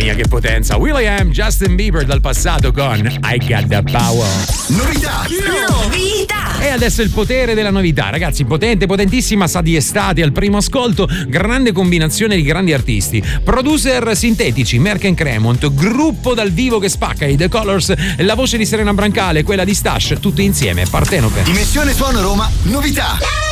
mia, che potenza. Will.i.am, Justin Bieber dal passato con I Got The Power. Novità. E adesso il potere della novità, ragazzi, potente, potentissima, sa di estate al primo ascolto, grande combinazione di grandi artisti, producer sintetici, Merck & Cremont, gruppo dal vivo che spacca, i The Colors, la voce di Serena Brancale, quella di Stash, tutto insieme, Partenope. Dimensione Suono Roma, novità.